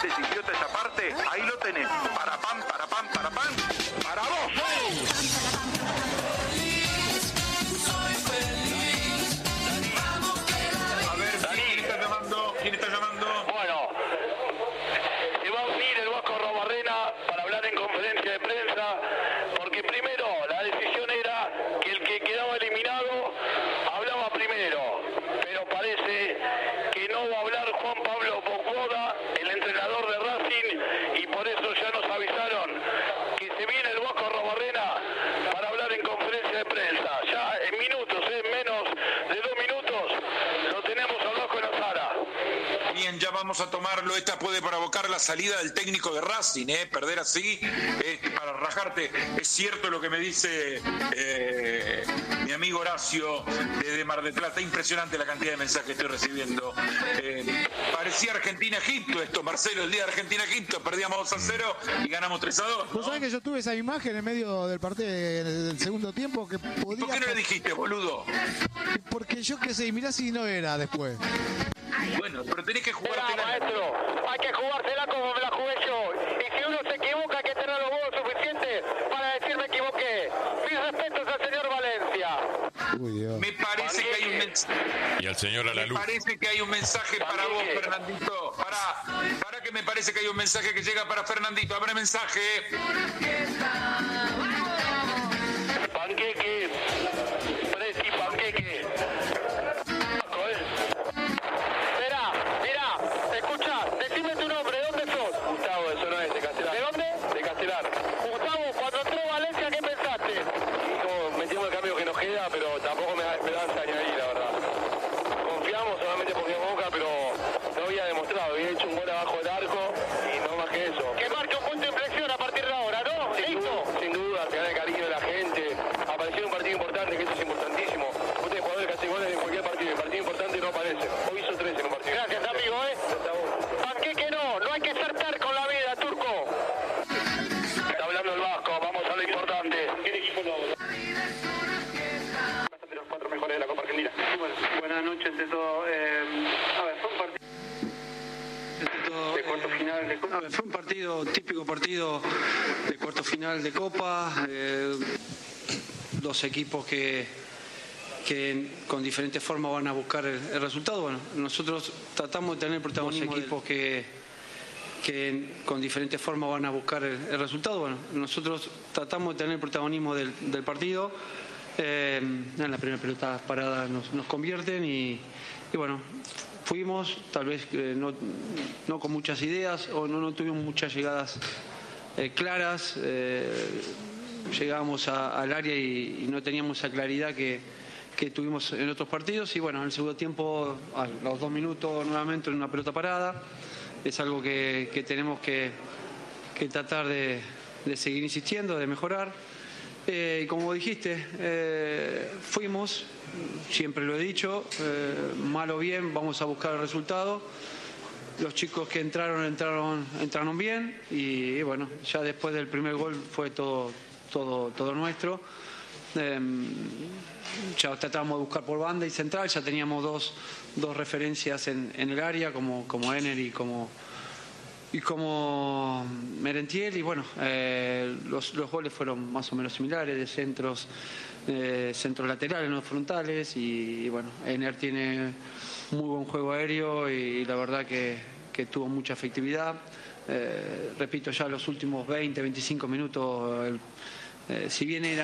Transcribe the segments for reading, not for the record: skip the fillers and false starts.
se sintió esa parte, ahí lo tenés. Para pam, para pam, para pam, para vos. A ver, ¿quién está llamando? ¿Quién está llamando? Bueno, se va a unir el Vasco Arrobarrena para hablar en conferencia de prensa, porque primero la decisión era que el que quedaba eliminado hablaba primero, pero parece que no va a hablar Juan Pablo Bocoda, el entrenador de Racing, y por eso ya nos avisaron que se viene el Vasco Arrobarrena para hablar en conferencia de prensa. Ya en minutos, en menos de 2 minutos, lo tenemos al Vasco en la sala. Bien, ya vamos a tomarlo. Esta puede provocar la salida del técnico de Racing, perder así, para rajarte. Es cierto lo que me dice mi amigo Horacio desde Mar del Plata. Impresionante la cantidad de mensajes que estoy recibiendo. Parecía Argentina-Egipto esto, Marcelo, el día de Argentina-Egipto. Perdíamos 2-0 y ganamos 3-2. ¿No? Vos sabés que yo tuve esa imagen en medio del partido del segundo tiempo que podía... ¿Por qué no le dijiste, boludo? Porque yo qué sé, mirá si no era después. Bueno, pero tenés que Esperá, jugártela. maestro, hay que jugársela como me la jugué yo. Y si uno se equivoca, hay que tener los huevos suficientes para decir me equivoqué. Mis respetos al señor Valencia. Uy, Dios. Me parece que hay un mensaje. Y al señor a la Me luz. parece que hay un mensaje para vos, Fernandito. Para que me parece que hay un mensaje que llega para Fernandito. Habrá mensaje. Panqueque. Presi, panqueque. Mirá, escucha, decime tu nombre, ¿dónde sos? Gustavo, eso no es, de Castelar. ¿De dónde? De Castelar. Gustavo, cuando entró Valencia, ¿qué pensaste? Dijo, metimos el cambio que nos queda, pero tampoco me da ansia ahí, la verdad. Confiamos solamente porque Boca, pero no había demostrado, había hecho un gol abajo del arco y no más que eso. Que marque un punto de inflexión a partir de ahora, ¿no? ¿Listo? Sin duda, se gana el cariño de la gente. Apareció un partido importante, que eso es importantísimo. Ustedes jugadores que hacen goles en cualquier partido, el partido importante no aparece. Hoy hizo 3 en un partido. Gracias, amigo, Panqueque no hay que ser terco en la vida, Turco. Está hablando el Vasco, vamos a lo importante. ¿Qué equipo no? De los 4 mejores de la Copa Argentina. Bueno, buenas noches ante todo. A ver, fue un partido de cuarto final de Copa. fue un partido, típico partido de cuarto final de Copa. Dos equipos que con diferentes formas van a buscar el resultado. Bueno, nosotros tratamos de tener protagonismo. Dos equipos que con diferentes formas van a buscar el resultado. Bueno, nosotros tratamos de tener protagonismo del partido. En la primera pelota parada nos convierten y bueno, fuimos tal vez no con muchas ideas o no tuvimos muchas llegadas claras. Llegábamos al área y no teníamos esa claridad que tuvimos en otros partidos. Y bueno, en el segundo tiempo, a los 2 minutos nuevamente en una pelota parada. Es algo que tenemos que tratar de seguir insistiendo, de mejorar. Y como dijiste, fuimos, siempre lo he dicho, mal o bien, vamos a buscar el resultado. Los chicos que entraron bien y bueno, ya después del primer gol fue todo nuestro. Ya tratamos de buscar por banda y central, ya teníamos dos referencias en el área como Ener y como Merentiel, y bueno, los goles fueron más o menos similares, de centros laterales, no frontales, y bueno, Ener tiene muy buen juego aéreo y la verdad que tuvo mucha efectividad. Repito, ya los últimos 20-25 minutos, si bien era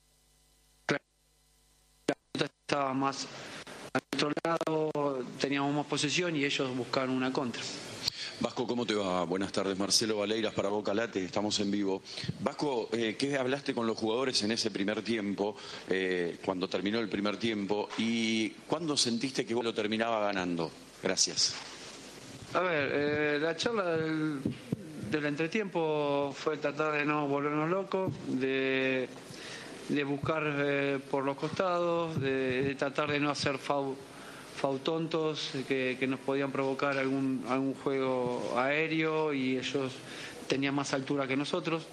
estaba más a nuestro lado, teníamos más posesión y ellos buscaron una contra. Vasco, ¿cómo te va? Buenas tardes, Marcelo Valeiras para Boca Late, estamos en vivo. Vasco, ¿qué hablaste con los jugadores en ese primer tiempo, cuando terminó el primer tiempo, y cuándo sentiste que vos lo terminaba ganando? Gracias. A ver, la charla del entretiempo fue tratar de no volvernos locos, de buscar por los costados, de tratar de no hacer foul tontos que nos podían provocar algún juego aéreo, y ellos tenían más altura que nosotros.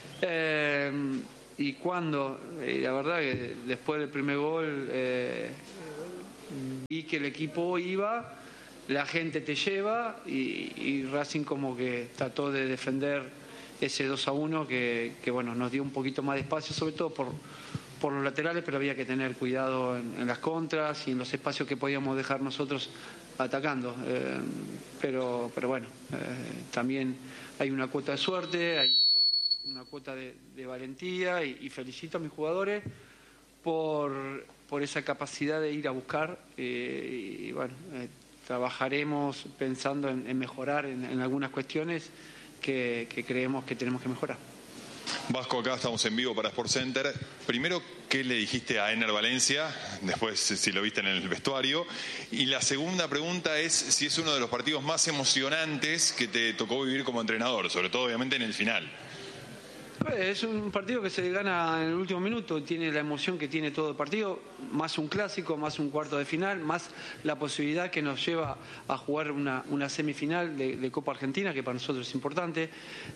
Y cuando, la verdad que después del primer gol vi que el equipo iba la gente te lleva y Racing como que trató de defender ese 2-1 que bueno, nos dio un poquito más de espacio, sobre todo por los laterales, pero había que tener cuidado en las contras y en los espacios que podíamos dejar nosotros atacando. Pero bueno, también hay una cuota de suerte, hay una cuota de valentía y felicito a mis jugadores por esa capacidad de ir a buscar y bueno, trabajaremos pensando en mejorar en algunas cuestiones que creemos que tenemos que mejorar. Vasco, acá estamos en vivo para SportsCenter. Primero, ¿qué le dijiste a Ener Valencia? Después, si lo viste en el vestuario. Y la segunda pregunta es si es uno de los partidos más emocionantes que te tocó vivir como entrenador, sobre todo obviamente en el final. Es un partido que se gana en el último minuto, tiene la emoción que tiene todo el partido, más un clásico, más un cuarto de final, más la posibilidad que nos lleva a jugar una semifinal de Copa Argentina, que para nosotros es importante.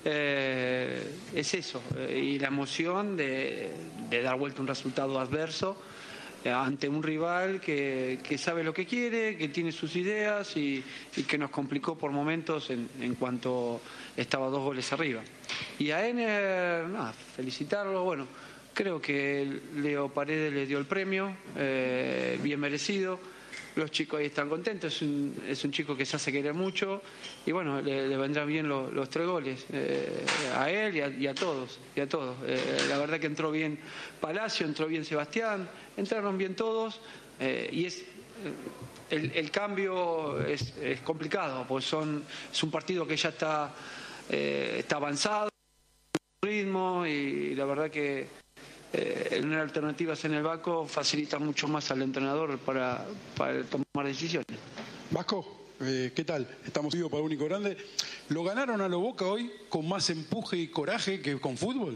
Es eso, y la emoción de dar vuelta un resultado adverso ante un rival que sabe lo que quiere, que tiene sus ideas y que nos complicó por momentos en cuanto estaba 2 goles arriba. Y a Ener, felicitarlo, bueno, creo que Leo Paredes le dio el premio, bien merecido, los chicos ahí están contentos, es un chico que se hace querer mucho y bueno, le vendrán bien los 3 goles, a él y a todos, la verdad que entró bien Palacio, entró bien Sebastián, entraron bien todos y el cambio es complicado, pues es un partido que ya está avanzado, ritmo y la verdad que tener alternativas en el banco facilita mucho más al entrenador para tomar decisiones. Vasco, ¿qué tal? Estamos vivos para Único Grande. ¿Lo ganaron a lo Boca hoy con más empuje y coraje que con fútbol?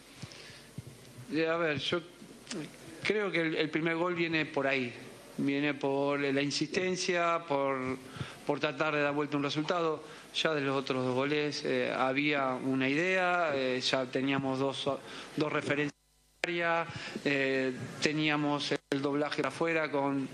A ver, yo creo que el primer gol viene por ahí, viene por la insistencia, por tratar de dar vuelta un resultado. Ya de los otros 2 goles había una idea, ya teníamos dos referencias, teníamos el doblaje afuera con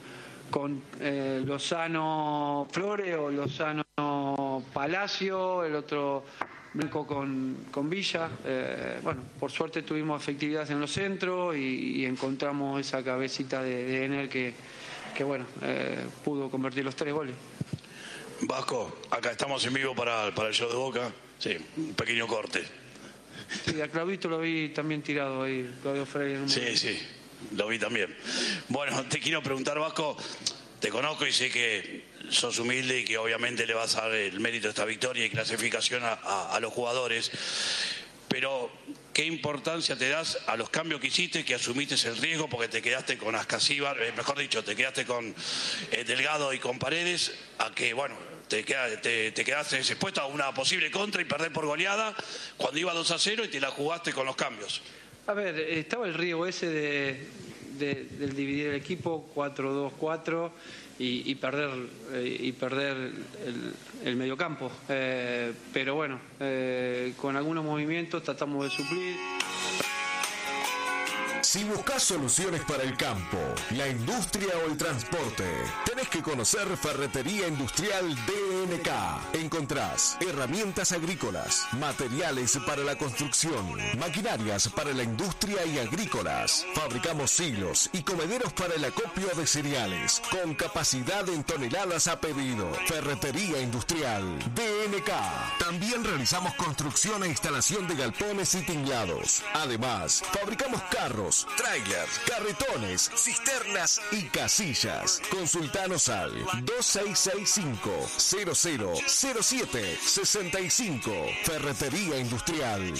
Lozano Flores o Lozano Palacio, el otro Blanco con Villa. Bueno, por suerte tuvimos efectividad en los centros y encontramos esa cabecita de Ener que bueno, pudo convertir los 3 goles. Vasco, acá estamos en vivo para el show de Boca. Sí, un pequeño corte. Sí, a Claudito lo vi también tirado ahí, Claudio Freire. Sí, lo vi también. Bueno, te quiero preguntar, Vasco, te conozco y sé que sos humilde y que obviamente le vas a dar el mérito de esta victoria y clasificación a los jugadores, pero ¿qué importancia te das a los cambios que hiciste, que asumiste el riesgo porque te quedaste con Ascasíbar, mejor dicho, te quedaste con Delgado y con Paredes, a que, bueno, te quedaste expuesto a una posible contra y perder por goleada cuando iba 2-0 y te la jugaste con los cambios? A ver, estaba el riesgo ese del dividir el equipo 4-2-4 y perder el mediocampo. Pero bueno, con algunos movimientos tratamos de suplir. Si buscas soluciones para el campo, la industria o el transporte, tenés que conocer Ferretería Industrial DNK. Encontrás herramientas agrícolas, materiales para la construcción, maquinarias para la industria y agrícolas. Fabricamos silos y comederos para el acopio de cereales, con capacidad en toneladas a pedido. Ferretería Industrial DNK. También realizamos construcción e instalación de galpones y tinglados. Además, fabricamos carros, trailers, carretones, cisternas y casillas. Consultanos al 2665-000765. Ferretería Industrial